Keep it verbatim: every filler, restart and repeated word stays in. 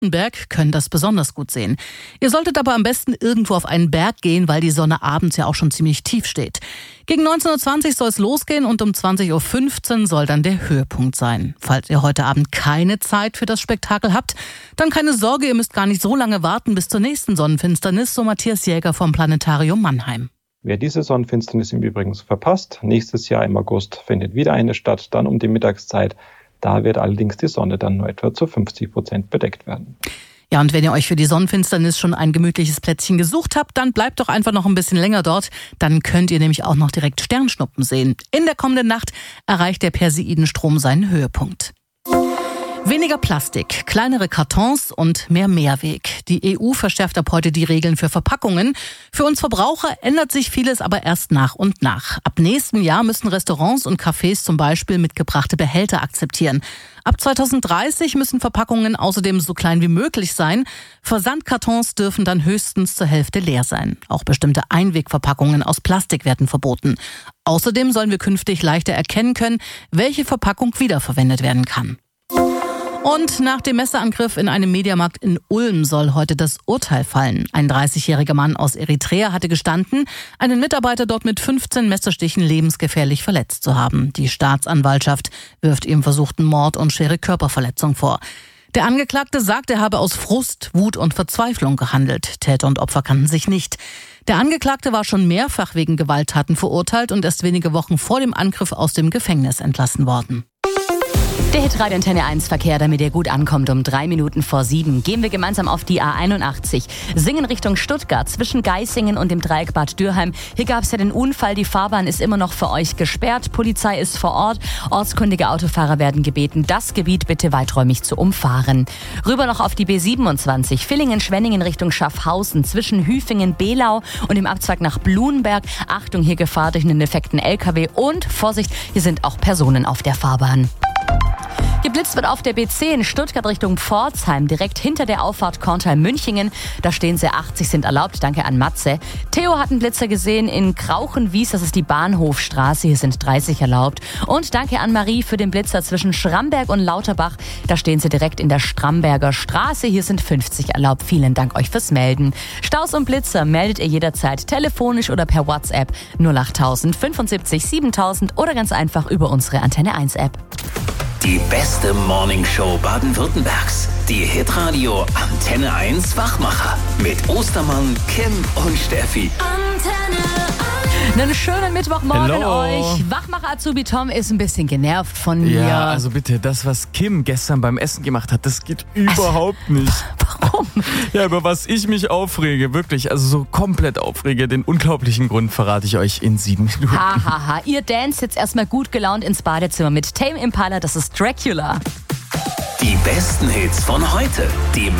Baden-Württemberg können das besonders gut sehen. Ihr solltet aber am besten irgendwo auf einen Berg gehen, weil die Sonne abends ja auch schon ziemlich tief steht. Gegen neunzehn Uhr zwanzig soll es losgehen und um zwanzig Uhr fünfzehn soll dann der Höhepunkt sein. Falls ihr heute Abend keine Zeit für das Spektakel habt, dann keine Sorge, ihr müsst gar nicht so lange warten bis zur nächsten Sonnenfinsternis, so Matthias Jäger vom Planetarium Mannheim. Wer diese Sonnenfinsternis im Übrigen verpasst, nächstes Jahr im August findet wieder eine statt, dann um die Mittagszeit. Da wird allerdings die Sonne dann nur etwa zu fünfzig Prozent bedeckt werden. Ja, und wenn ihr euch für die Sonnenfinsternis schon ein gemütliches Plätzchen gesucht habt, dann bleibt doch einfach noch ein bisschen länger dort. Dann könnt ihr nämlich auch noch direkt Sternschnuppen sehen. In der kommenden Nacht erreicht der Perseidenstrom seinen Höhepunkt. Weniger Plastik, kleinere Kartons und mehr Mehrweg. Die E U verschärft ab heute die Regeln für Verpackungen. Für uns Verbraucher ändert sich vieles aber erst nach und nach. Ab nächstem Jahr müssen Restaurants und Cafés zum Beispiel mitgebrachte Behälter akzeptieren. Ab zweitausenddreißig müssen Verpackungen außerdem so klein wie möglich sein. Versandkartons dürfen dann höchstens zur Hälfte leer sein. Auch bestimmte Einwegverpackungen aus Plastik werden verboten. Außerdem sollen wir künftig leichter erkennen können, welche Verpackung wiederverwendet werden kann. Und nach dem Messerangriff in einem Mediamarkt in Ulm soll heute das Urteil fallen. Ein dreißigjähriger Mann aus Eritrea hatte gestanden, einen Mitarbeiter dort mit fünfzehn Messerstichen lebensgefährlich verletzt zu haben. Die Staatsanwaltschaft wirft ihm versuchten Mord und schwere Körperverletzung vor. Der Angeklagte sagt, er habe aus Frust, Wut und Verzweiflung gehandelt. Täter und Opfer kannten sich nicht. Der Angeklagte war schon mehrfach wegen Gewalttaten verurteilt und erst wenige Wochen vor dem Angriff aus dem Gefängnis entlassen worden. Der Hitradio Antenne eins Verkehr, damit ihr gut ankommt, um drei Minuten vor sieben. Gehen wir gemeinsam auf die A einundachtzig. Singen Richtung Stuttgart zwischen Geisingen und dem Dreieck Bad Dürheim. Hier gab es ja den Unfall. Die Fahrbahn ist immer noch für euch gesperrt. Polizei ist vor Ort. Ortskundige Autofahrer werden gebeten, das Gebiet bitte weiträumig zu umfahren. Rüber noch auf die B siebenundzwanzig. Villingen-Schwenningen Richtung Schaffhausen zwischen Hüfingen-Belau und dem Abzweig nach Blunberg. Achtung, hier Gefahr durch einen defekten L K W und Vorsicht, hier sind auch Personen auf der Fahrbahn. Geblitzt wird auf der B zehn Stuttgart Richtung Pforzheim, direkt hinter der Auffahrt Korntal-Münchingen. Da stehen sie, achtzig sind erlaubt, danke an Matze. Theo hat einen Blitzer gesehen in Krauchenwies, das ist die Bahnhofstraße, hier sind dreißig erlaubt. Und danke an Marie für den Blitzer zwischen Schramberg und Lauterbach. Da stehen sie direkt in der Stramberger Straße, hier sind fünfzig erlaubt. Vielen Dank euch fürs Melden. Staus und Blitzer meldet ihr jederzeit telefonisch oder per WhatsApp null achttausend fünfundsiebzig siebentausend oder ganz einfach über unsere Antenne eins App. Die beste Morningshow Baden-Württembergs. Die Hitradio Antenne eins Wachmacher. Mit Ostermann, Kim und Steffi. Antenne eins. Einen schönen Mittwochmorgen Hello. euch. Wachmacher Azubi Tom ist ein bisschen genervt von mir. Ja, also bitte, das, was Kim gestern beim Essen gemacht hat, das geht überhaupt nicht. Warum? Ja, über was ich mich aufrege, wirklich, also so komplett aufrege, den unglaublichen Grund verrate ich euch in sieben Minuten. Hahaha, ha, ha. Ihr danced jetzt erstmal gut gelaunt ins Badezimmer mit Tame Impala, das ist Dracula. Die besten Hits von heute. Die